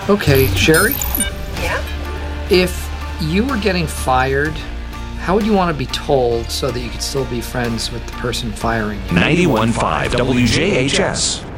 Okay, Sherry, Yeah? if you were getting fired, how would you want to be told so that you could still be friends with the person firing you? 91.5 WJHS.